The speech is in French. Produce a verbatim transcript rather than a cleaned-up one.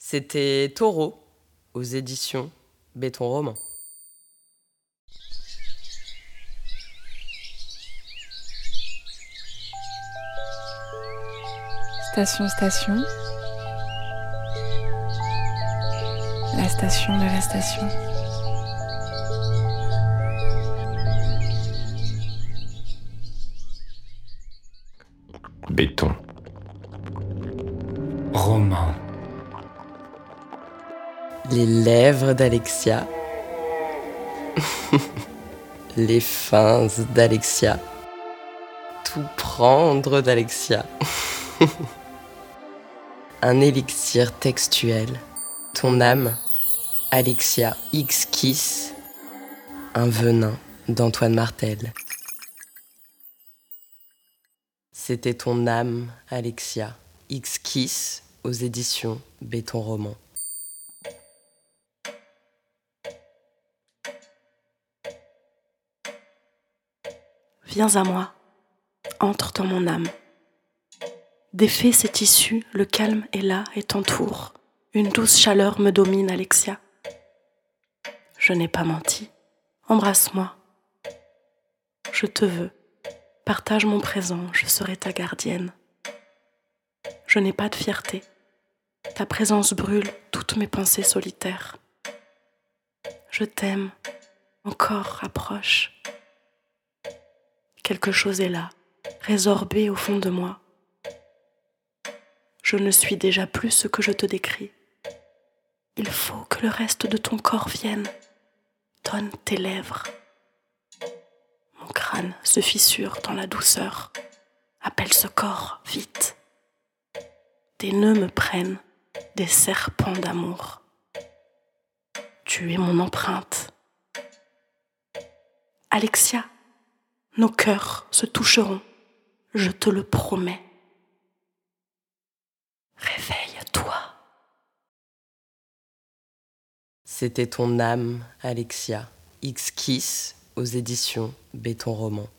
C'était Taureau, aux éditions Béton Roman. Station, station. La station de la station. Béton. Roman. Les lèvres d'Alexia. Les fins d'Alexia. Tout prendre d'Alexia. Un élixir textuel. Ton âme, Alexia X-Kiss. Un venin d'Antoine Martel. C'était ton âme, Alexia X-Kiss, aux éditions Béton Roman. Viens à moi, entre dans mon âme. Défais ces tissus, le calme est là et t'entoure. Une douce chaleur me domine, Alexia. Je n'ai pas menti. Embrasse-moi. Je te veux. Partage mon présent, je serai ta gardienne. Je n'ai pas de fierté. Ta présence brûle toutes mes pensées solitaires. Je t'aime. Encore, approche. Quelque chose est là, résorbé au fond de moi. Je ne suis déjà plus ce que je te décris. Il faut que le reste de ton corps vienne. Donne tes lèvres. Mon crâne se fissure dans la douceur. Appelle ce corps, vite. Des nœuds me prennent, des serpents d'amour. Tu es mon empreinte. Alexia, nos cœurs se toucheront, je te le promets. Réveille-toi. C'était ton âme, Alexia X-Kiss, aux éditions Béton Roman.